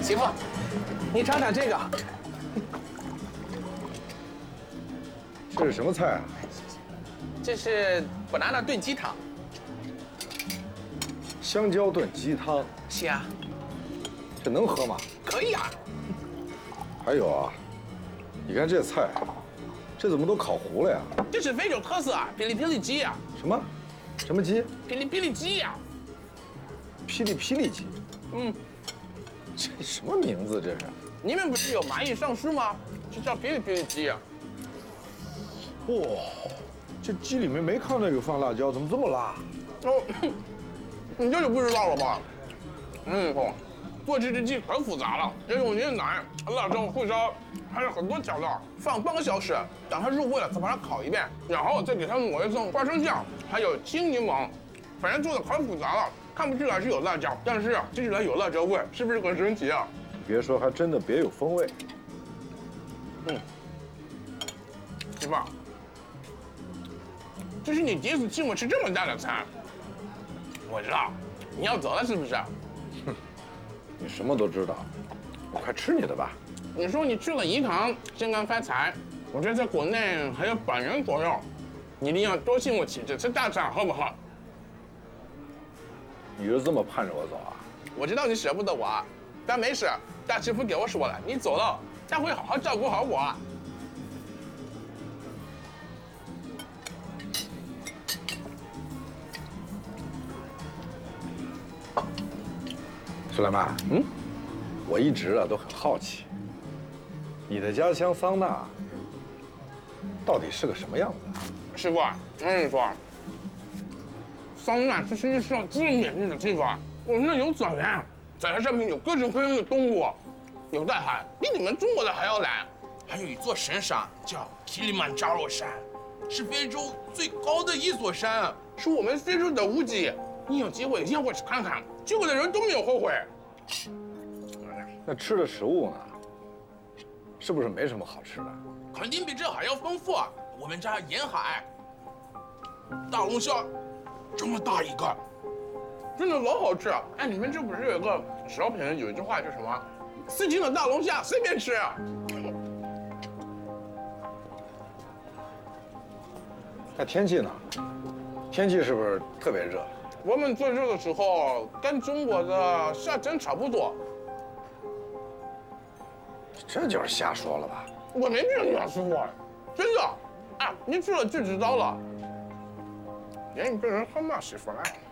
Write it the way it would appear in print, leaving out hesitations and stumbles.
媳妇，你尝尝这个。 这是什么菜啊？ 这是 banana 炖鸡汤。 香蕉炖鸡汤， 是啊， 这能喝吗？ 可以啊。 还有啊，你看这菜，这怎么都烤糊了呀？ 这是非洲特色啊，霹雳霹雳鸡呀。 什么？什么鸡？ 霹雳霹雳鸡呀。 霹雳霹雳鸡。 嗯， 这什么名字这是？ 你们不是有蚂蚁上树吗？就叫霹雳霹雳鸡呀。 哇，这鸡里面没看到有放辣椒，怎么这么辣？ 哦，你这就不知道了吧？做这只鸡可复杂了，要用牛奶、辣椒、胡椒，还有很多调料，放半个小时，等它入味了再把它烤一遍，然后再给它抹一层花生酱，还有青柠檬，反正做的可复杂了，看不出来是有辣椒，但是吃起来有辣椒味，是不是很神奇啊？ 你别说，还真的别有风味。 媳妇儿，这是你第一次请我吃这么大的餐，我知道你要走了是不是？ 你什么都知道，我快吃你的吧。 你说你去了一趟先刚发财，我这在国内还有半年左右，你一定要多请我吃这次大餐，好不好？ 你是这么盼着我走啊？ 我知道你舍不得我，但没事，大师傅给我说了，你走了，他会好好照顾好我。 苏莱曼，我一直都很好奇，你的家乡桑拿到底是个什么样子？ 师傅，我跟你说，桑拿是世界上最美丽的地方。我们那有草原，草原上面有各种各样的动物，有大海，比你们中国的还要蓝。还有一座神山叫乞力曼扎罗山，是非洲最高的一座山，是我们非洲的屋脊。你有机会一定要过去看看，去过的人都没有后悔。 那吃的食物呢？是不是没什么好吃的？ 肯定比这还要丰富。我们家沿海，大龙虾，这么大一个，真的老好吃。哎，你们这不是有个小品有一句话叫什么？4斤的大龙虾随便吃。 那天气呢？天气是不是特别热？ 我们最热的时候跟中国的夏天差不多。 这就是瞎说了吧？ 我没这样说，真的。啊，你去了就知道了。连你这人好骂媳妇来。